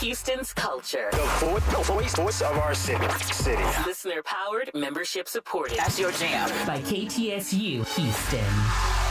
Houston's culture. The voice of our city. Listener powered, membership supported. That's your jam. By KTSU Houston.